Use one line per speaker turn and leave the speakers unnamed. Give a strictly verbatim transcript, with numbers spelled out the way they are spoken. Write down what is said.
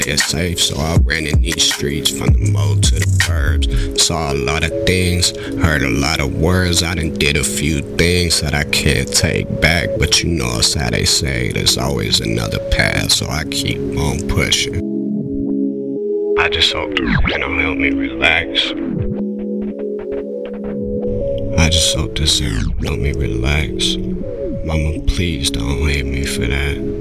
it's safe, so I ran in these streets from the mo to the burbs. Saw a lot of things, heard a lot of words. I done did a few things that I can't take back, but you know it's how they say, there's always another path, so I keep on pushing. I just hope the rain will help me relax. I just hope this will help me relax. Mama, please don't hate me for that.